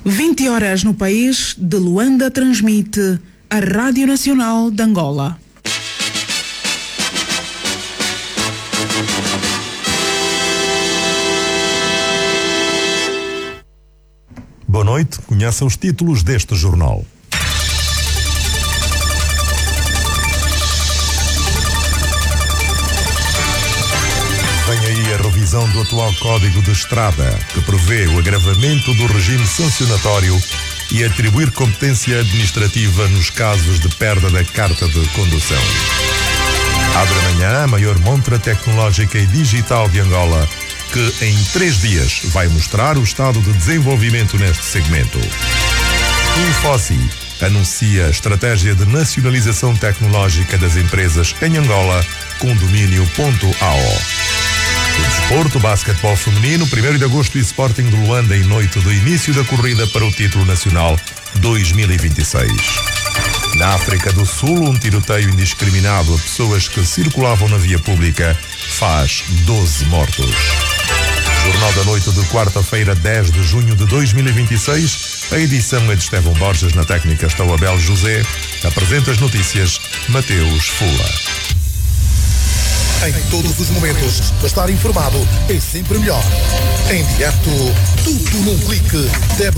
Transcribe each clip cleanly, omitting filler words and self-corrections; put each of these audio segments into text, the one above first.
20 horas no país, de Luanda transmite a Rádio Nacional de Angola. Boa noite, conheça os títulos deste jornal. Vem aí a revisão do atual Código de Estrada, que prevê o agravamento do regime sancionatório e atribuir competência administrativa nos casos de perda da carta de condução. Abre amanhã a maior montra tecnológica e digital de Angola, que em 3 dias vai mostrar o estado de desenvolvimento neste segmento. Infosi anuncia a estratégia de nacionalização tecnológica das empresas em Angola com domínio .ao. O desporto, basquetebol feminino, 1º de agosto e Sporting de Luanda em noite do início da corrida para o título nacional 2026. Na África do Sul, um tiroteio indiscriminado a pessoas que circulavam na via pública faz 12 mortos. Jornal da noite de quarta-feira, 10 de junho de 2026. A edição é de Estevão Borges, na técnica está o Abel José. Apresenta as notícias Mateus Fula. Em todos os momentos, estar informado é sempre melhor. Em direto, tudo num clique.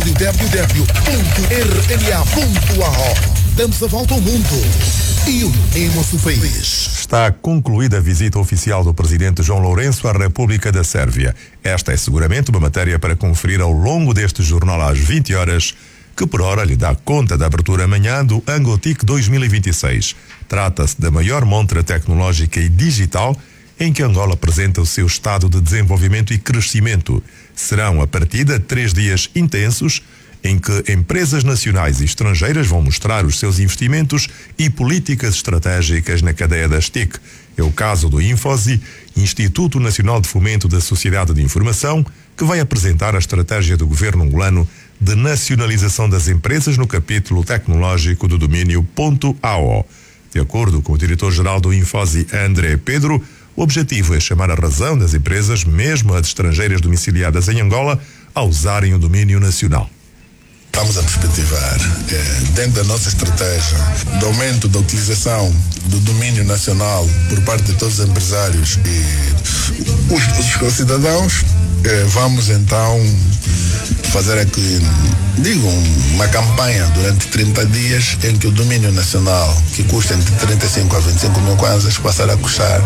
www.rma.ao. Damos a volta ao mundo e unimos o país. Está concluída a visita oficial do presidente João Lourenço à República da Sérvia. Esta é seguramente uma matéria para conferir ao longo deste jornal às 20 horas, que por hora lhe dá conta da abertura amanhã do Angotic 2026. Trata-se da maior montra tecnológica e digital em que Angola apresenta o seu estado de desenvolvimento e crescimento. Serão, a partida, 3 dias intensos em que empresas nacionais e estrangeiras vão mostrar os seus investimentos e políticas estratégicas na cadeia das TIC. É o caso do Infosi, Instituto Nacional de Fomento da Sociedade de Informação, que vai apresentar a estratégia do governo angolano de nacionalização das empresas no capítulo tecnológico do domínio .ao. De acordo com o diretor-geral do Infosi, André Pedro, o objetivo é chamar a razão das empresas, mesmo as estrangeiras domiciliadas em Angola, a usarem o domínio nacional. Estamos a perspectivar, dentro da nossa estratégia, do aumento da utilização do domínio nacional por parte de todos os empresários e os cidadãos. Vamos então fazer aqui, uma campanha durante 30 dias em que o domínio nacional, que custa entre 35 a 25 mil kwanzas, passará a custar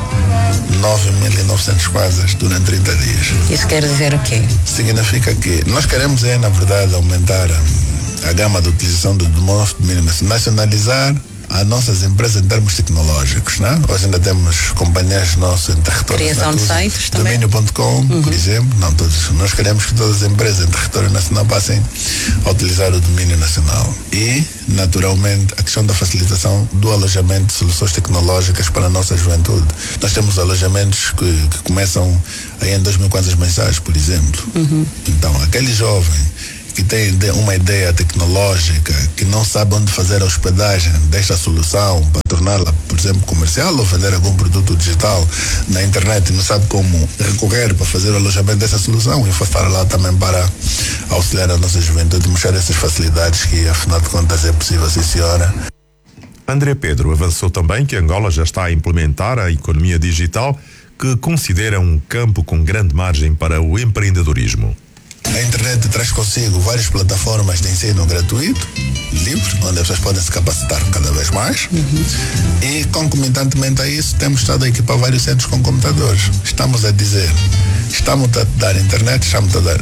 9.900 kwanzas durante 30 dias. Isso quer dizer o quê? Significa que nós queremos, na verdade, aumentar a gama de utilização do nosso domínio nacional, nacionalizar as nossas empresas em termos tecnológicos, né? Hoje ainda temos companhias nossas em território criação de sites também. Domínio.com, por exemplo, não todos. Nós queremos que todas as empresas em território nacional passem a utilizar o domínio nacional. E, naturalmente, a questão da facilitação do alojamento de soluções tecnológicas para a nossa juventude. Nós temos alojamentos que começam aí em 2.000 kwanzas mensais, por exemplo. Então, aquele jovem que tem uma ideia tecnológica, que não sabe onde fazer a hospedagem desta solução para torná-la, por exemplo, comercial ou vender algum produto digital na internet e não sabe como recorrer para fazer o alojamento dessa solução, e foi estar lá também para auxiliar a nossa juventude, mostrar essas facilidades que, afinal de contas, é possível, sim senhora. André Pedro avançou também que Angola já está a implementar a economia digital, que considera um campo com grande margem para o empreendedorismo. A internet traz consigo várias plataformas de ensino gratuito, livre, onde as pessoas podem se capacitar cada vez mais. E, concomitantemente a isso, temos estado a equipar vários centros com computadores. Estamos a dizer, estamos a dar internet, estamos a dar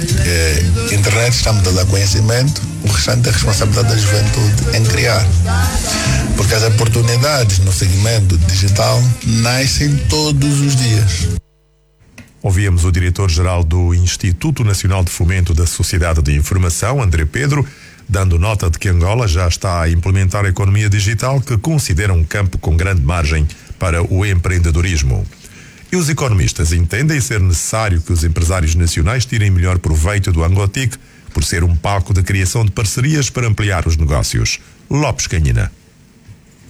conhecimento, o restante é a responsabilidade da juventude em criar. Porque as oportunidades no segmento digital nascem todos os dias. Ouvíamos o diretor-geral do Instituto Nacional de Fomento da Sociedade de Informação, André Pedro, dando nota de que Angola já está a implementar a economia digital, que considera um campo com grande margem para o empreendedorismo. E os economistas entendem ser necessário que os empresários nacionais tirem melhor proveito do Angotic, por ser um palco de criação de parcerias para ampliar os negócios. Lopes Canhina.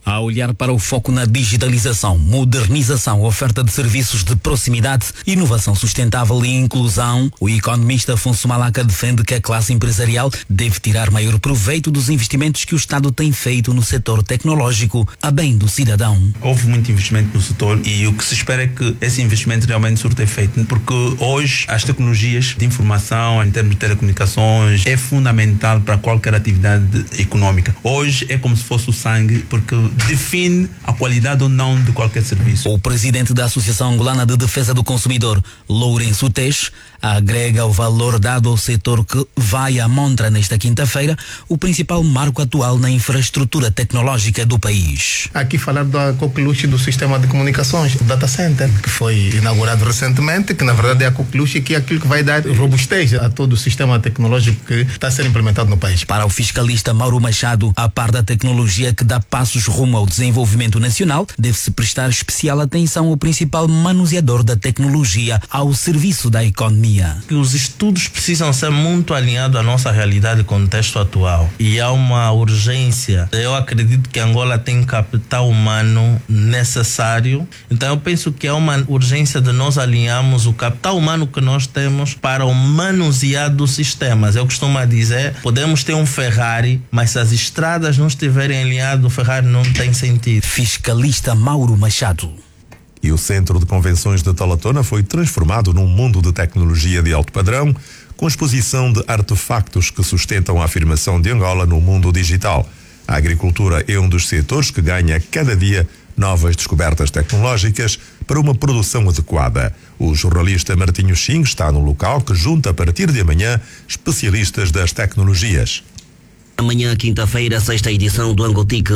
A olhar para o foco na digitalização, modernização, oferta de serviços de proximidade, inovação sustentável e inclusão, o economista Afonso Malaca defende que a classe empresarial deve tirar maior proveito dos investimentos que o Estado tem feito no setor tecnológico, a bem do cidadão. Houve muito investimento no setor e o que se espera é que esse investimento realmente surta efeito, porque hoje as tecnologias de informação, em termos de telecomunicações, é fundamental para qualquer atividade econômica. Hoje é como se fosse o sangue, porque define a qualidade ou não de qualquer serviço. O presidente da Associação Angolana de Defesa do Consumidor, Lourenço Tesh, agrega o valor dado ao setor que vai à montra nesta quinta-feira, o principal marco atual na infraestrutura tecnológica do país. Aqui falar da coqueluche do sistema de comunicações, o data center, que foi inaugurado recentemente, que na verdade é a coqueluche que é aquilo que vai dar robustez a todo o sistema tecnológico que está a ser implementado no país. Para o fiscalista Mauro Machado, a par da tecnologia que dá passos rumo ao desenvolvimento nacional, deve-se prestar especial atenção ao principal manuseador da tecnologia ao serviço da economia. Que os estudos precisam ser muito alinhados à nossa realidade e contexto atual. E há uma urgência. Eu acredito que Angola tem capital humano necessário. Então eu penso que há uma urgência de nós alinharmos o capital humano que nós temos para o manusear dos sistemas. Eu costumo dizer, podemos ter um Ferrari, mas se as estradas não estiverem alinhadas, o Ferrari não tem sentido. Fiscalista Mauro Machado. E o Centro de Convenções de Talatona foi transformado num mundo de tecnologia de alto padrão, com exposição de artefactos que sustentam a afirmação de Angola no mundo digital. A agricultura é um dos setores que ganha cada dia novas descobertas tecnológicas para uma produção adequada. O jornalista Martinho Xing está no local que junta a partir de amanhã especialistas das tecnologias. Amanhã, quinta-feira, sexta edição do Angotic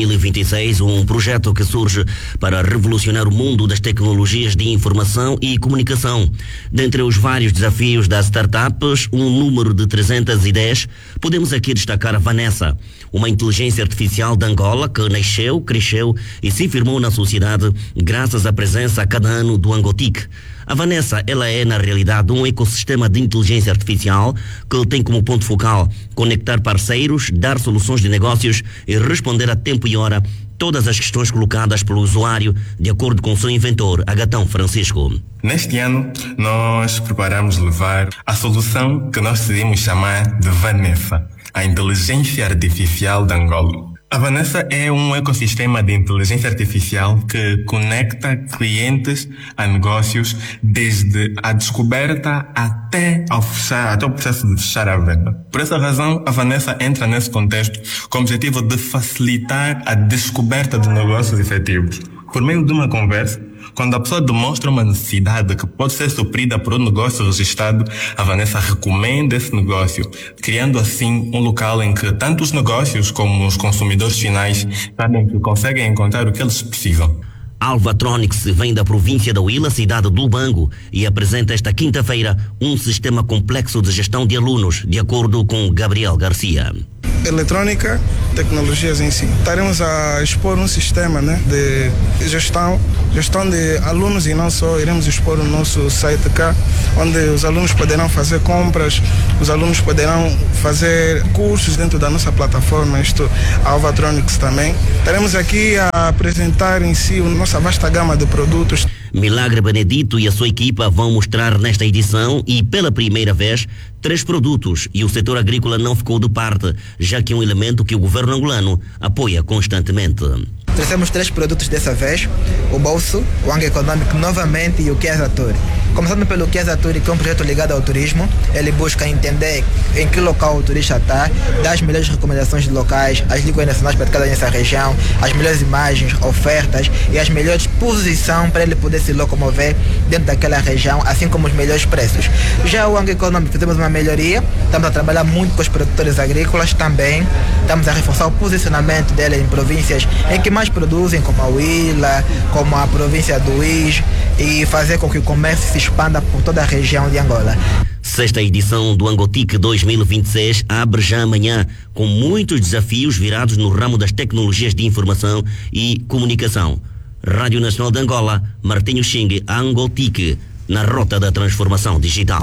2026, um projeto que surge para revolucionar o mundo das tecnologias de informação e comunicação. Dentre os vários desafios das startups, um número de 310, podemos aqui destacar a Vanessa, uma inteligência artificial de Angola que nasceu, cresceu e se firmou na sociedade graças à presença a cada ano do Angotic. A Vanessa, ela é na realidade um ecossistema de inteligência artificial que tem como ponto focal conectar parceiros, dar soluções de negócios e responder a tempo e hora todas as questões colocadas pelo usuário, de acordo com o seu inventor, Agatão Francisco. Neste ano, nós preparamos levar a solução que nós decidimos chamar de Vanessa, a inteligência artificial de Angola. A Vanessa é um ecossistema de inteligência artificial que conecta clientes a negócios desde a descoberta até o processo de fechar a venda. Por essa razão, a Vanessa entra nesse contexto com o objetivo de facilitar a descoberta de negócios efetivos. Por meio de uma conversa, quando a pessoa demonstra uma necessidade que pode ser suprida por um negócio registrado, a Vanessa recomenda esse negócio, criando assim um local em que tanto os negócios como os consumidores finais sabem que conseguem encontrar o que eles precisam. Alvatronics vem da província da Huila, cidade do Lubango, e apresenta esta quinta-feira um sistema complexo de gestão de alunos, de acordo com Gabriel Garcia. Eletrônica, tecnologias em si. Estaremos a expor um sistema, de gestão de alunos e não só. Iremos expor o nosso site cá, onde os alunos poderão fazer compras, os alunos poderão fazer cursos dentro da nossa plataforma, a Alvatronics também. Estaremos aqui a apresentar em si a nossa vasta gama de produtos. Milagre Benedito e a sua equipa vão mostrar nesta edição e pela primeira vez 3 produtos, e o setor agrícola não ficou de parte, já que é um elemento que o governo angolano apoia constantemente. Trouxemos 3 produtos dessa vez, o bolso, o Anga Econômico novamente e o Kiesa Tour. Começando pelo Kiesa Tour, que é um projeto ligado ao turismo. Ele busca entender em que local o turista está, dar as melhores recomendações de locais, as línguas nacionais praticadas nessa região, as melhores imagens, ofertas e as melhores posições para ele poder se locomover dentro daquela região, assim como os melhores preços. Já o Anga Econômico, fizemos uma melhoria, estamos a trabalhar muito com os produtores agrícolas também, estamos a reforçar o posicionamento dele em províncias em que mais produzem, como a Huila, como a província do Uís, e fazer com que o comércio se expanda por toda a região de Angola. Sexta edição do Angotic 2026 abre já amanhã, com muitos desafios virados no ramo das tecnologias de informação e comunicação. Rádio Nacional de Angola, Martinho Xing, Angotic, na rota da transformação digital.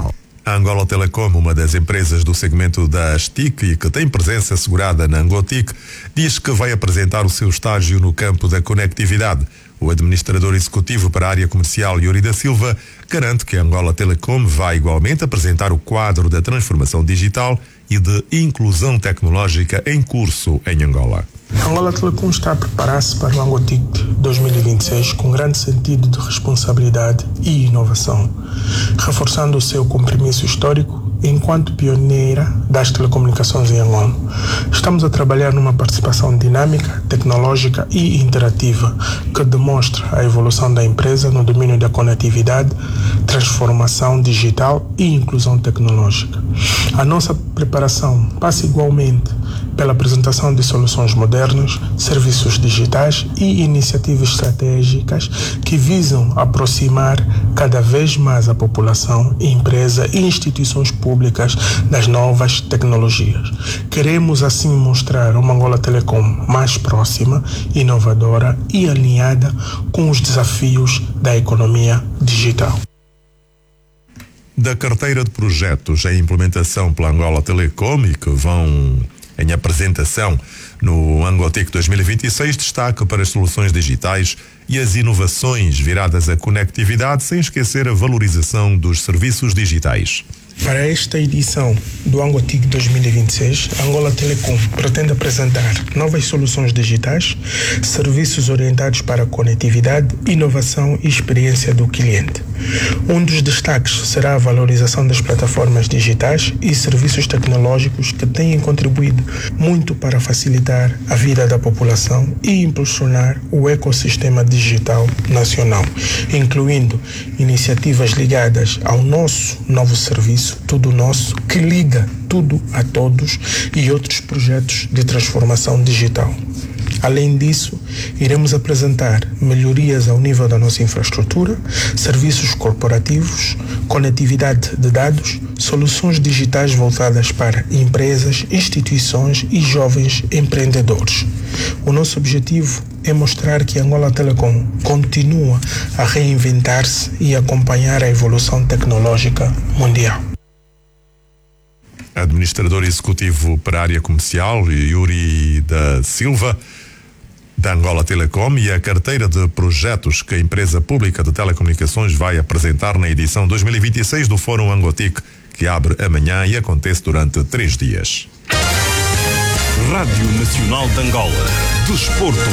A Angola Telecom, uma das empresas do segmento das TIC e que tem presença assegurada na Angotic, diz que vai apresentar o seu estágio no campo da conectividade. O administrador executivo para a área comercial, Yuri da Silva, garante que a Angola Telecom vai igualmente apresentar o quadro da transformação digital e de inclusão tecnológica em curso em Angola. A Angola Telecom está a preparar-se para o Angotic 2026 com grande sentido de responsabilidade e inovação, reforçando o seu compromisso histórico enquanto pioneira das telecomunicações em Angola. Estamos a trabalhar numa participação dinâmica, tecnológica e interativa que demonstra a evolução da empresa no domínio da conectividade, transformação digital e inclusão tecnológica. A nossa preparação passa igualmente pela apresentação de soluções modernas, serviços digitais e iniciativas estratégicas que visam aproximar cada vez mais a população, empresa e instituições públicas das novas tecnologias. Queremos assim mostrar uma Angola Telecom mais próxima, inovadora e alinhada com os desafios da economia digital. Da carteira de projetos em implementação pela Angola Telecom e que vão em apresentação no Angotic 2026, destaque para as soluções digitais e as inovações viradas à conectividade, sem esquecer a valorização dos serviços digitais. Para esta edição do Angotic 2026, a Angola Telecom pretende apresentar novas soluções digitais, serviços orientados para a conectividade, inovação e experiência do cliente. Um dos destaques será a valorização das plataformas digitais e serviços tecnológicos que têm contribuído muito para facilitar a vida da população e impulsionar o ecossistema digital nacional, incluindo iniciativas ligadas ao nosso novo serviço Tudo Nosso, que liga tudo a todos, e outros projetos de transformação digital. Além disso, iremos apresentar melhorias ao nível da nossa infraestrutura, serviços corporativos, conectividade de dados, soluções digitais voltadas para empresas, instituições e jovens empreendedores. O nosso objetivo é mostrar que a Angola Telecom continua a reinventar-se e acompanhar a evolução tecnológica mundial. Administrador executivo para a área comercial, Yuri da Silva, da Angola Telecom, e a carteira de projetos que a empresa pública de telecomunicações vai apresentar na edição 2026 do Fórum Angotic, que abre amanhã e acontece durante 3 dias. Rádio Nacional de Angola. Desporto.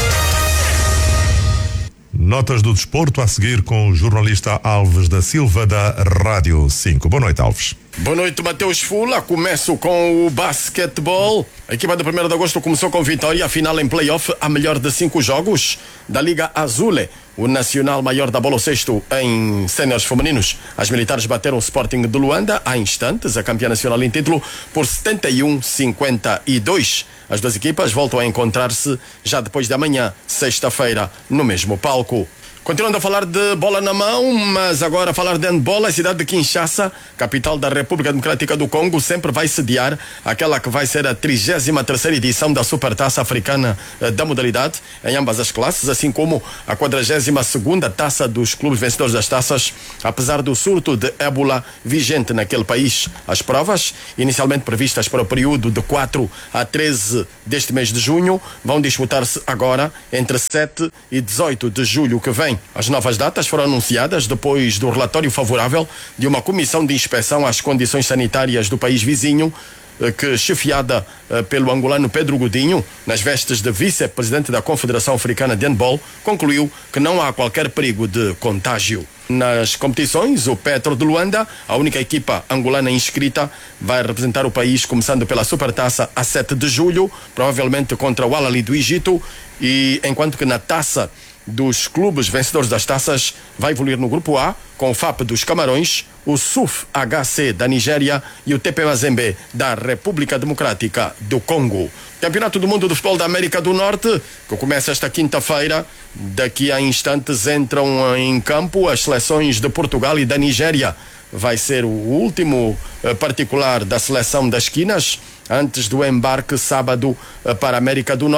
Notas do desporto a seguir com o jornalista Alves da Silva, da Rádio 5. Boa noite, Alves. Boa noite, Mateus Fula. Começo com o basquetebol. A equipa de 1º de agosto começou com vitória, a final em play-off, a melhor de 5 jogos da Liga Azule, o nacional maior da bola ao cesto em séniores femininos. As militares bateram o Sporting de Luanda há instantes, a campeã nacional em título, por 71-52. As duas equipas voltam a encontrar-se já depois de amanhã, sexta-feira, no mesmo palco. Continuando a falar de bola na mão, mas agora a falar de handball, a cidade de Kinshasa, capital da República Democrática do Congo, sempre vai sediar aquela que vai ser a 33ª edição da Supertaça Africana da modalidade, em ambas as classes, assim como a 42ª Taça dos Clubes Vencedores das Taças, apesar do surto de ébola vigente naquele país. As provas, inicialmente previstas para o período de 4 a 13 deste mês de junho, vão disputar-se agora entre 7 e 18 de julho que vem. As novas datas foram anunciadas depois do relatório favorável de uma comissão de inspeção às condições sanitárias do país vizinho, que, chefiada pelo angolano Pedro Godinho, nas vestes de vice-presidente da Confederação Africana de Handball, concluiu que não há qualquer perigo de contágio. Nas competições, o Petro de Luanda, a única equipa angolana inscrita, vai representar o país começando pela Supertaça a 7 de julho, provavelmente contra o Al-Ahly do Egito, e enquanto que na Taça dos clubes vencedores das taças vai evoluir no grupo A, com o FAP dos Camarões, o SUF HC da Nigéria e o TP Mazembe da República Democrática do Congo. Campeonato do Mundo do Futebol da América do Norte, que começa esta quinta-feira. Daqui a instantes entram em campo as seleções de Portugal e da Nigéria. Vai ser o último particular da seleção das Quinas, antes do embarque sábado para a América do Norte.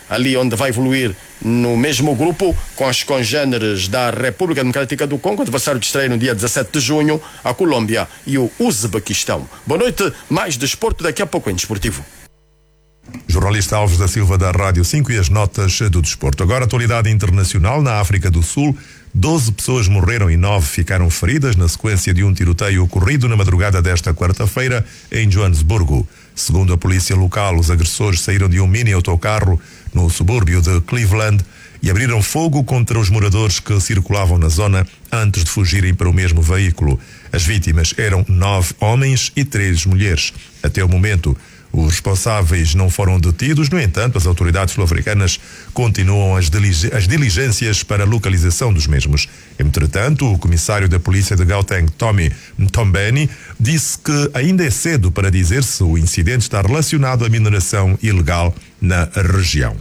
ali onde vai evoluir no mesmo grupo com as congêneres da República Democrática do Congo, adversário de estreia no dia 17 de junho, a Colômbia e o Uzbequistão. Boa noite, mais desporto daqui a pouco em Desportivo. Jornalista Alves da Silva da Rádio 5 e as notas do desporto. Agora, atualidade internacional. Na África do Sul, 12 pessoas morreram e 9 ficaram feridas na sequência de um tiroteio ocorrido na madrugada desta quarta-feira em Joanesburgo. Segundo a polícia local, os agressores saíram de um mini-autocarro no subúrbio de Cleveland e abriram fogo contra os moradores que circulavam na zona antes de fugirem para o mesmo veículo. As vítimas eram 9 homens e 3 mulheres. Até o momento, os responsáveis não foram detidos. No entanto, as autoridades sul-africanas continuam as diligências para a localização dos mesmos. Entretanto, o comissário da polícia de Gauteng, Tommy Mtombeni, disse que ainda é cedo para dizer se o incidente está relacionado à mineração ilegal na região.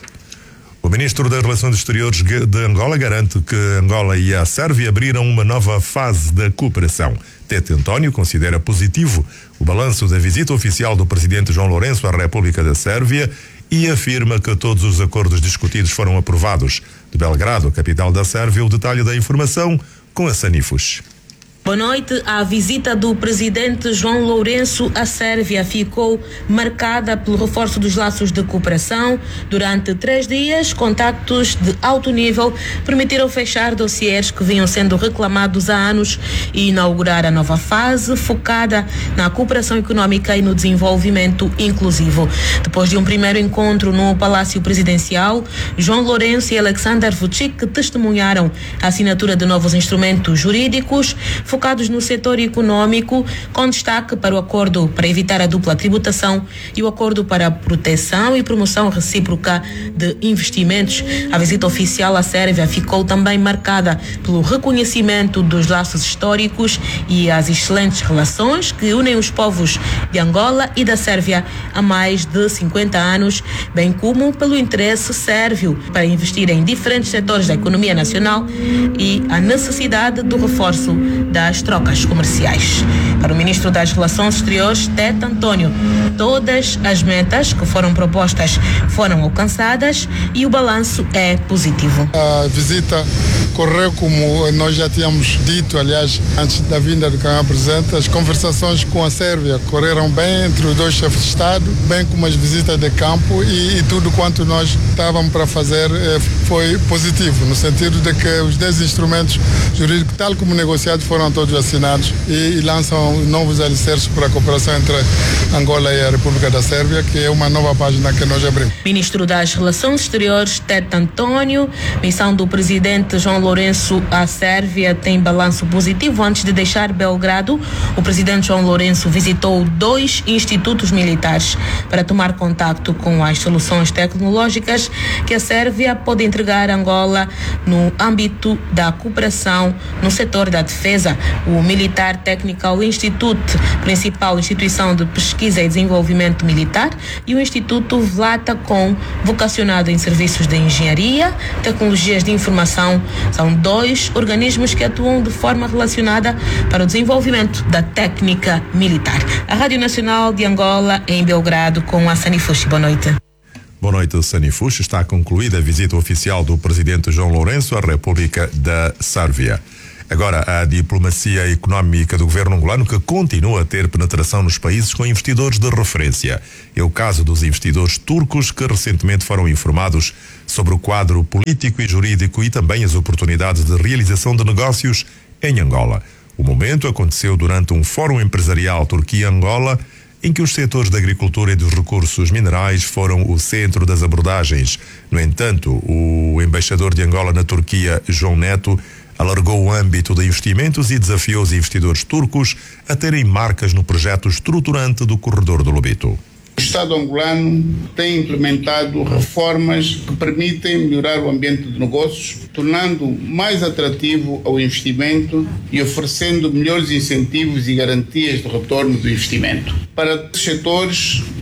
O ministro das Relações Exteriores de Angola garante que Angola e a Sérvia abriram uma nova fase da cooperação. Tete António considera positivo o balanço da visita oficial do presidente João Lourenço à República da Sérvia e afirma que todos os acordos discutidos foram aprovados. De Belgrado, a capital da Sérvia, o detalhe da informação com a Sanifus. Boa noite. A visita do presidente João Lourenço à Sérvia ficou marcada pelo reforço dos laços de cooperação. Durante 3 dias, contactos de alto nível permitiram fechar dossiês que vinham sendo reclamados há anos e inaugurar a nova fase focada na cooperação econômica e no desenvolvimento inclusivo. Depois de um primeiro encontro no Palácio Presidencial, João Lourenço e Alexander Vučić testemunharam a assinatura de novos instrumentos jurídicos focados no setor econômico, com destaque para o acordo para evitar a dupla tributação e o acordo para a proteção e promoção recíproca de investimentos. A visita oficial à Sérvia ficou também marcada pelo reconhecimento dos laços históricos e as excelentes relações que unem os povos de Angola e da Sérvia há mais de 50 anos, bem como pelo interesse sérvio para investir em diferentes setores da economia nacional e a necessidade do reforço das trocas comerciais. Para o ministro das Relações Exteriores, Tete António, todas as metas que foram propostas foram alcançadas e o balanço é positivo. A visita correu como nós já tínhamos dito, aliás, antes da vinda do candidato presidente. As conversações com a Sérvia correram bem entre os dois chefes de Estado, bem como as visitas de campo e tudo quanto nós estávamos para fazer foi positivo, no sentido de que os 10 instrumentos jurídicos, tal como negociados, foram todos assinados e lançam novos alicerces para a cooperação entre Angola e a República da Sérvia, que é uma nova página que nós abrimos. Ministro das Relações Exteriores, Tete António, missão do presidente João Lourenço à Sérvia tem balanço positivo. Antes de deixar Belgrado, o presidente João Lourenço visitou 2 institutos militares para tomar contacto com as soluções tecnológicas que a Sérvia pode entregar a Angola no âmbito da cooperação no setor da defesa. O Militar Technical Institute, principal instituição de pesquisa e desenvolvimento militar, e o Instituto Vlatacom, vocacionado em serviços de engenharia, tecnologias de informação, são 2 organismos que atuam de forma relacionada para o desenvolvimento da técnica militar. A Rádio Nacional de Angola, em Belgrado, com a Sanifus. Boa noite. Boa noite, Sanifus. Está concluída a visita oficial do presidente João Lourenço à República da Sérvia. Agora, a diplomacia económica do governo angolano, que continua a ter penetração nos países com investidores de referência. É o caso dos investidores turcos que recentemente foram informados sobre o quadro político e jurídico e também as oportunidades de realização de negócios em Angola. O momento aconteceu durante um fórum empresarial Turquia-Angola, em que os setores da agricultura e dos recursos minerais foram o centro das abordagens. No entanto, o embaixador de Angola na Turquia, João Neto, alargou o âmbito de investimentos e desafiou os investidores turcos a terem marcas no projeto estruturante do Corredor do Lobito. O Estado angolano tem implementado reformas que permitem melhorar o ambiente de negócios, tornando mais atrativo ao investimento e oferecendo melhores incentivos e garantias de retorno do investimento. Para os setores,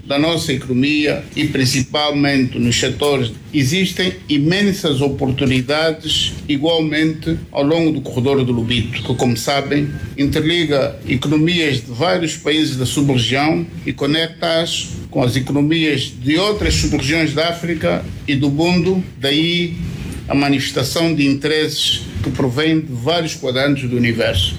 da nossa economia e principalmente nos setores, existem imensas oportunidades igualmente ao longo do corredor do Lobito, que, como sabem, interliga economias de vários países da sub-região e conecta-as com as economias de outras sub-regiões da África e do mundo, daí a manifestação de interesses que provém de vários quadrantes do universo.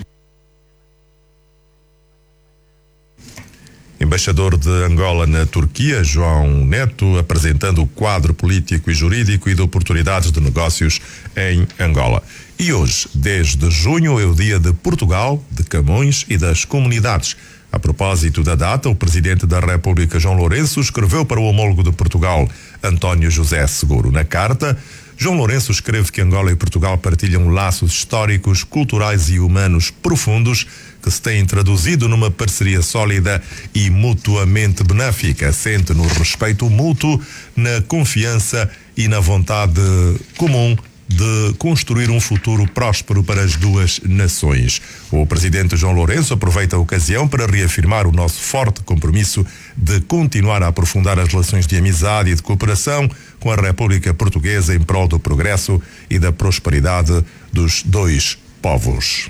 Embaixador de Angola na Turquia, João Neto, apresentando o quadro político e jurídico e de oportunidades de negócios em Angola. E hoje, 10 de junho, é o dia de Portugal, de Camões e das comunidades. A propósito da data, o Presidente da República, João Lourenço, escreveu para o homólogo de Portugal, António José Seguro. Na carta, João Lourenço escreve que Angola e Portugal partilham laços históricos, culturais e humanos profundos que se têm traduzido numa parceria sólida e mutuamente benéfica, assente no respeito mútuo, na confiança e na vontade comum de construir um futuro próspero para as duas nações. O Presidente João Lourenço aproveita a ocasião para reafirmar o nosso forte compromisso de continuar a aprofundar as relações de amizade e de cooperação com a República Portuguesa em prol do progresso e da prosperidade dos dois povos.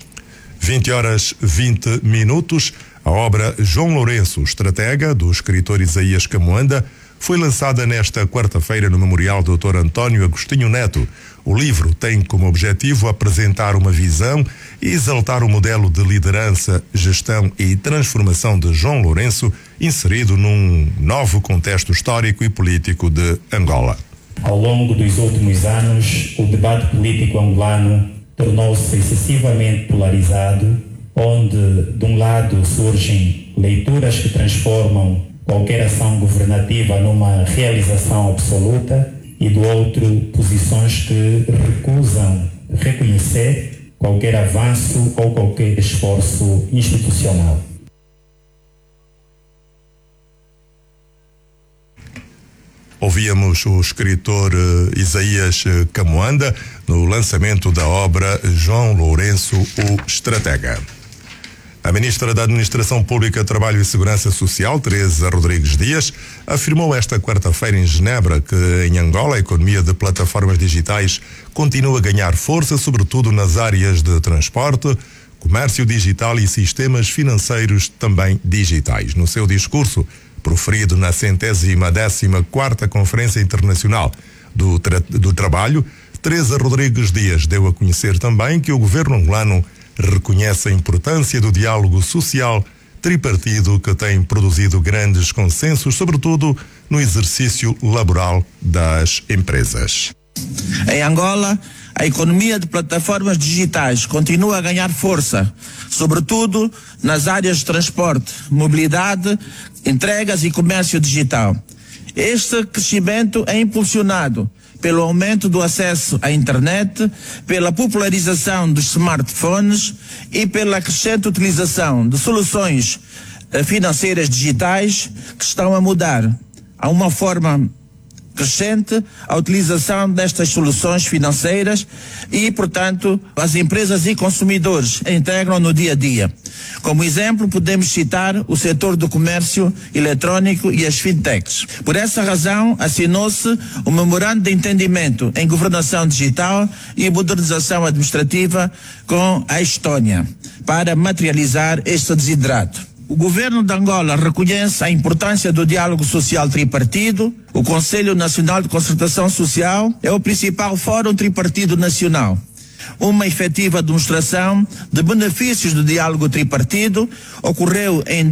20h20. A obra João Lourenço, estratega, do escritor Isaías Camoanda, foi lançada nesta quarta-feira no Memorial Dr. António Agostinho Neto. O livro tem como objetivo apresentar uma visão e exaltar o modelo de liderança, gestão e transformação de João Lourenço, inserido num novo contexto histórico e político de Angola. Ao longo dos últimos anos, o debate político angolano tornou-se excessivamente polarizado, onde, de um lado, surgem leituras que transformam qualquer ação governativa numa realização absoluta e, do outro, posições que recusam reconhecer qualquer avanço ou qualquer esforço institucional. Ouvíamos o escritor Isaías Camoanda no lançamento da obra João Lourenço, o Estratega. A Ministra da Administração Pública, Trabalho e Segurança Social, Teresa Rodrigues Dias, afirmou esta quarta-feira em Genebra que em Angola a economia de plataformas digitais continua a ganhar força, sobretudo nas áreas de transporte, comércio digital e sistemas financeiros também digitais. No seu discurso, proferido na 114ª Conferência Internacional do Trabalho, Teresa Rodrigues Dias deu a conhecer também que o governo angolano reconhece a importância do diálogo social tripartido que tem produzido grandes consensos, sobretudo no exercício laboral das empresas. Em Angola, a economia de plataformas digitais continua a ganhar força, sobretudo nas áreas de transporte, mobilidade, entregas e comércio digital. Este crescimento é impulsionado pelo aumento do acesso à internet, pela popularização dos smartphones e pela crescente utilização de soluções financeiras digitais que estão a mudar a uma forma crescente a utilização destas soluções financeiras e, portanto, as empresas e consumidores integram no dia a dia. Como exemplo, podemos citar o setor do comércio eletrónico e as fintechs. Por essa razão, assinou-se o Memorando de Entendimento em Governação Digital e Modernização Administrativa com a Estónia, para materializar este desidrato. O governo de Angola reconhece a importância do diálogo social tripartido. O Conselho Nacional de Concertação Social é o principal fórum tripartido nacional. Uma efetiva demonstração de benefícios do diálogo tripartido ocorreu em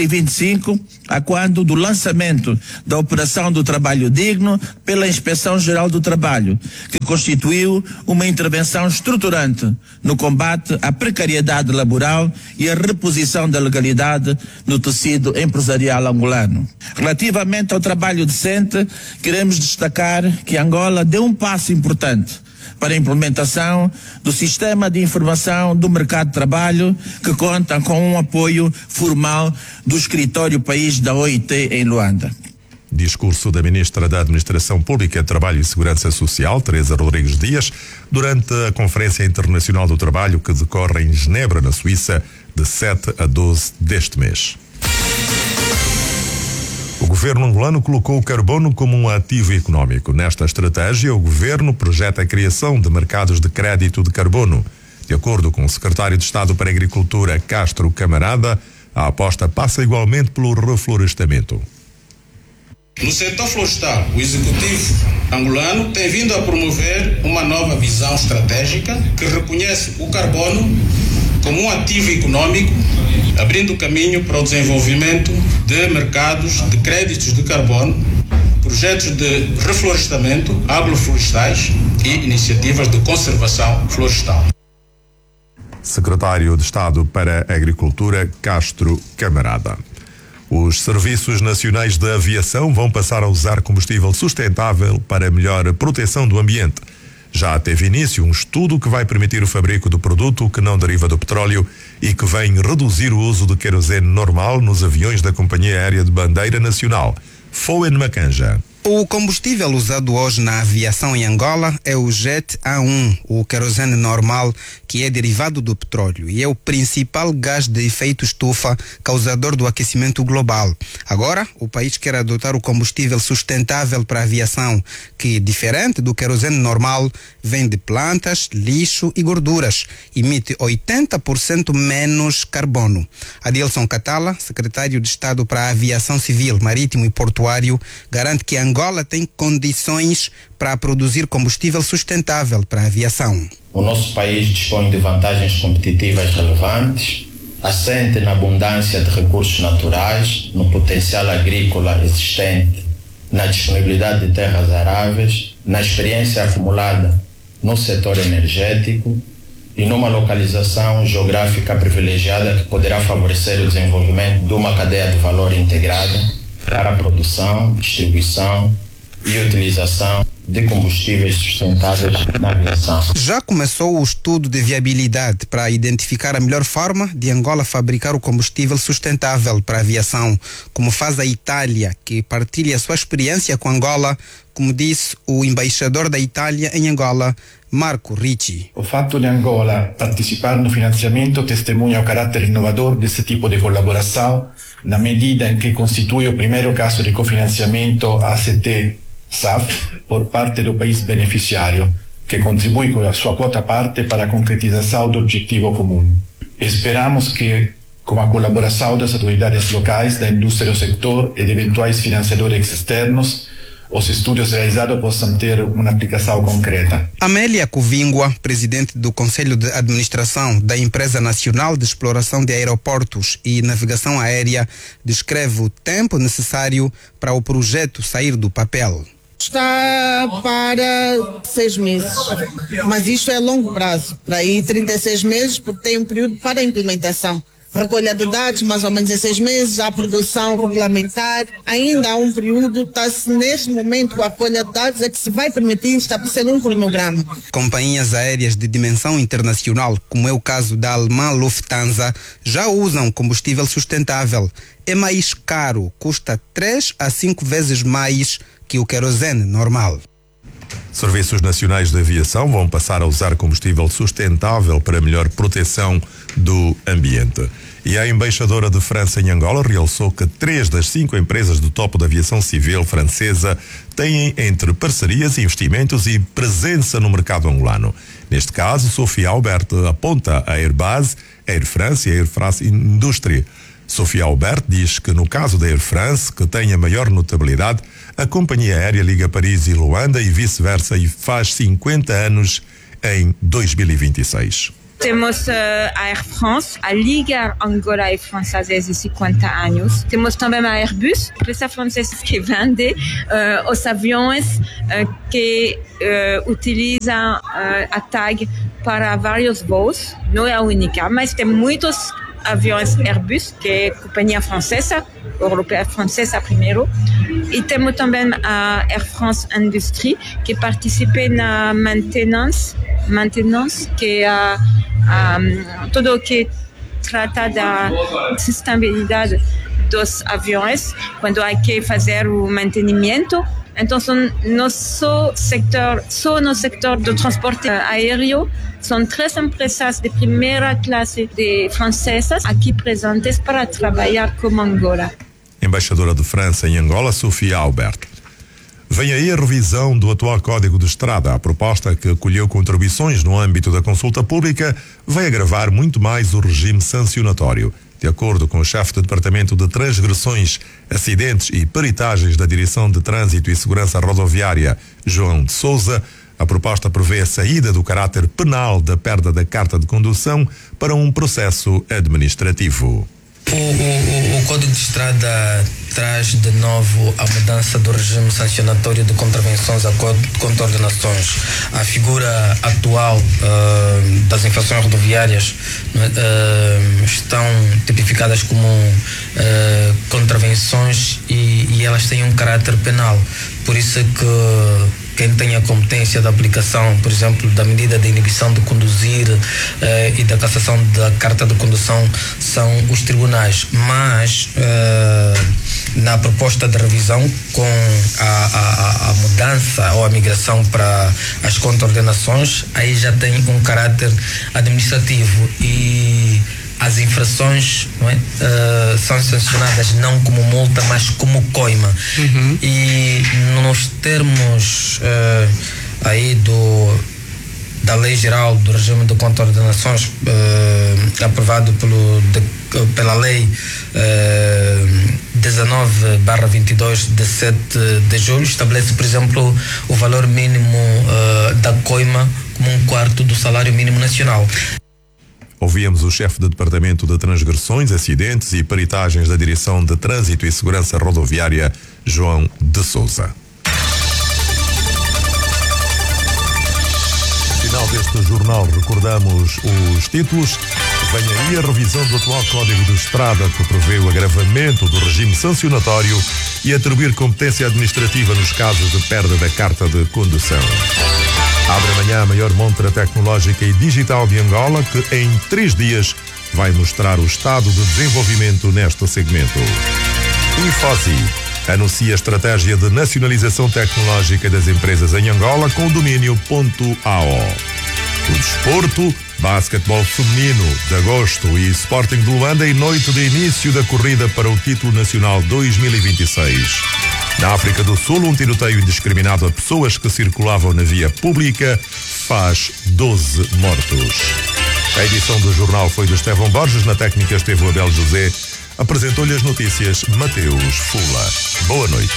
2025, a quando do lançamento da Operação do Trabalho Digno pela Inspeção-Geral do Trabalho, que constituiu uma intervenção estruturante no combate à precariedade laboral e à reposição da legalidade no tecido empresarial angolano. Relativamente ao trabalho decente, queremos destacar que Angola deu um passo importante para a implementação do Sistema de Informação do Mercado de Trabalho, que conta com um apoio formal do Escritório País da OIT em Luanda. Discurso da Ministra da Administração Pública, Trabalho e Segurança Social, Teresa Rodrigues Dias, durante a Conferência Internacional do Trabalho que decorre em Genebra, na Suíça, de 7 a 12 deste mês. O governo angolano colocou o carbono como um ativo econômico. Nesta estratégia, o governo projeta a criação de mercados de crédito de carbono. De acordo com o secretário de Estado para a Agricultura, Castro Camarada, a aposta passa igualmente pelo reflorestamento. No setor florestal, o executivo angolano tem vindo a promover uma nova visão estratégica que reconhece o carbono como um ativo econômico, abrindo caminho para o desenvolvimento de mercados de créditos de carbono, projetos de reflorestamento, agroflorestais e iniciativas de conservação florestal. Secretário de Estado para a Agricultura, Castro Camarada. Os Serviços Nacionais de Aviação vão passar a usar combustível sustentável para melhor proteção do ambiente. Já teve início um estudo que vai permitir o fabrico do produto que não deriva do petróleo e que vem reduzir o uso de querosene normal nos aviões da Companhia Aérea de Bandeira Nacional. Foen Macanja. O combustível usado hoje na aviação em Angola é o Jet A1, o querosene normal, que é derivado do petróleo e é o principal gás de efeito estufa causador do aquecimento global. Agora, o país quer adotar o combustível sustentável para a aviação, que, diferente do querosene normal, vem de plantas, lixo e gorduras, emite 80% menos carbono. Adilson Catala, secretário de Estado para a Aviação Civil, Marítimo e Portuário, garante que Angola tem condições para produzir combustível sustentável para a aviação. O nosso país dispõe de vantagens competitivas relevantes, assente na abundância de recursos naturais, no potencial agrícola existente, na disponibilidade de terras aráveis, na experiência acumulada no setor energético e numa localização geográfica privilegiada que poderá favorecer o desenvolvimento de uma cadeia de valor integrada para a produção, distribuição e utilização de combustíveis sustentáveis na aviação. Já começou o estudo de viabilidade para identificar a melhor forma de Angola fabricar o combustível sustentável para a aviação, como faz a Itália, que partilha a sua experiência com Angola, como disse o embaixador da Itália em Angola, Marco Ricci. O fato de Angola participar no financiamento testemunha o caráter inovador desse tipo de colaboração, na medida em que constitui o primeiro caso de cofinanciamento ACT-SAF por parte do país beneficiário, que contribui com a sua quota parte para a concretização do objetivo comum. Esperamos que, com a colaboração das autoridades locais, da indústria do setor e de eventuais financiadores externos, os estudos realizados possam ter uma aplicação concreta. Amélia Covingua, presidente do Conselho de Administração da Empresa Nacional de Exploração de Aeroportos e Navegação Aérea, descreve o tempo necessário para o projeto sair do papel. Está para 6 meses, mas isto é a longo prazo, para aí 36 meses, porque tem um período para a implementação. Recolha de dados, mais ou menos em 6 meses, a produção regulamentar, ainda há um período, está-se neste momento a recolha de dados é que se vai permitir estabelecer um cronograma. Companhias aéreas de dimensão internacional, como é o caso da alemã Lufthansa, já usam combustível sustentável. É mais caro, custa 3 a 5 vezes mais que o querosene normal. Serviços Nacionais de Aviação vão passar a usar combustível sustentável para melhor proteção do ambiente. E a embaixadora de França em Angola realçou que 3 das 5 empresas do topo da aviação civil francesa têm entre parcerias, investimentos e presença no mercado angolano. Neste caso, Sofia Albert aponta a Airbus, Air France e a Air France Industrie. Sofia Albert diz que no caso da Air France, que tem a maior notabilidade, a companhia aérea liga Paris e Luanda e vice-versa e faz 50 anos em 2026. Temos a Air France, a liga Angola e francesa de 50 anos. Temos também a Airbus, empresa francesa que vende os aviões que utilizam a tag para vários voos. Não é a única, mas tem muitos aviões Airbus, que é a companhia francesa, europeia francesa primeiro, e temos também a Air France Industrie, que participa na maintenance, que é tudo o que trata da sustentabilidade dos aviões, quando há que fazer o mantenimento. Então, só no setor do transporte aéreo, são 3 empresas de primeira classe francesas aqui presentes para trabalhar com Angola. Embaixadora de França em Angola, Sofia Albert. Vem aí a revisão do atual Código de Estrada. A proposta, que acolheu contribuições no âmbito da consulta pública, vai agravar muito mais o regime sancionatório. De acordo com o chefe do Departamento de Transgressões, Acidentes e Peritagens da Direção de Trânsito e Segurança Rodoviária, João de Souza, a proposta prevê a saída do caráter penal da perda da carta de condução para um processo administrativo. O Código de Estrada traz de novo a mudança do regime sancionatório de contravenções a contraordenações. A figura atual das infrações rodoviárias estão tipificadas como contravenções e elas têm um caráter penal. Por isso é que quem tem a competência da aplicação, por exemplo, da medida de inibição de conduzir e da cassação da carta de condução são os tribunais. Mas na proposta de revisão, com a mudança ou a migração para as contraordenações, aí já tem um caráter administrativo e as infrações são sancionadas não como multa, mas como coima. E nos termos aí da Lei Geral do Regime de Contraordenações, aprovado pela Lei 19/22 de 7 de julho, estabelece, por exemplo, o valor mínimo da coima como 1/4 do salário mínimo nacional. Ouvíamos o chefe do Departamento de Transgressões, Acidentes e Peritagens da Direção de Trânsito e Segurança Rodoviária, João de Souza. No final deste jornal, recordamos os títulos. Vem aí a revisão do atual Código de Estrada, que prevê o agravamento do regime sancionatório e atribuir competência administrativa nos casos de perda da carta de condução. Abre amanhã a maior montra tecnológica e digital de Angola, que em 3 dias vai mostrar o estado de desenvolvimento neste segmento. Infosi anuncia a estratégia de nacionalização tecnológica das empresas em Angola com o domínio .ao. O desporto, basquetebol feminino de agosto e Sporting de Luanda em noite de início da corrida para o título nacional 2026. Na África do Sul, um tiroteio indiscriminado a pessoas que circulavam na via pública faz 12 mortos. A edição do jornal foi de Estevão Borges, na técnica esteve o Abel José, apresentou-lhe as notícias Mateus Fula. Boa noite.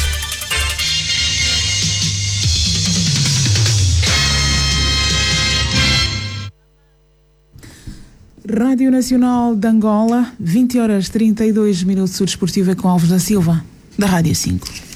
Rádio Nacional de Angola, 20h32, o desportivo é com Alves da Silva, da Rádio 5.